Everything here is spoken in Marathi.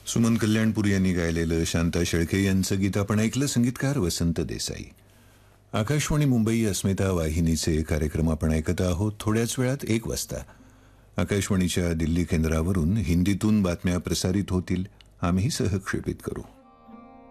सुमन कल्याणपुरी यांनी गायलेलं शांता शेळके यांचं गीत आपण ऐकलं. संगीतकार वसंत देसाई. आकाशवाणी मुंबई अस्मिता वाहिनीचे कार्यक्रम आपण ऐकत आहोत. थोड्याच वेळात 1 वाजता आकाशवाणीच्या दिल्ली केंद्रावरून हिंदीतून बातम्या प्रसारित होतील. आम्ही सहक्षेपित करू.